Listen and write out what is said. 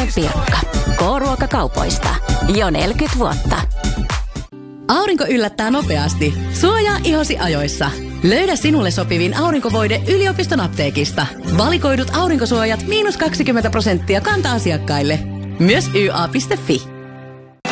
Pirkka. K-ruokakaupoista. Jo 40 vuotta. Aurinko yllättää nopeasti. Suojaa ihosi ajoissa. Löydä sinulle sopivin aurinkovoide yliopiston apteekista. Valikoidut aurinkosuojat -20% kanta-asiakkaille. Myös YA.fi.